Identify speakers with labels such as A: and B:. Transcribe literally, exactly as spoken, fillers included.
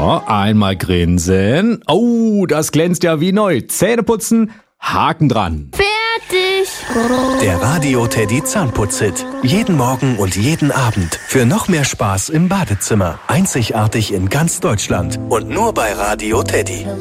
A: So, einmal grinsen. Oh, das glänzt ja wie neu. Zähne putzen, Haken dran.
B: Fertig.
C: Der Radio Teddy Zahnputz-Hit. Jeden Morgen und jeden Abend. Für noch mehr Spaß im Badezimmer. Einzigartig in ganz Deutschland. Und nur bei Radio Teddy.